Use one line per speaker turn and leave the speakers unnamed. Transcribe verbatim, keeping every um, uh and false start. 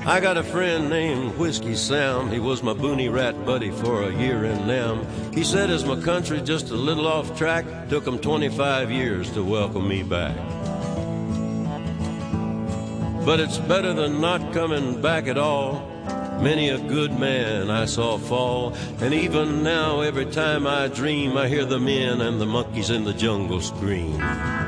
I got a friend named Whiskey Sam. He was my boonie rat buddy for a year in them. He said as my country's just a little off track, took him twenty-five years to welcome me back. But it's better than not coming back at all. Many a good man I saw fall, and even now every time I dream I hear the men and the monkeys in the jungle scream.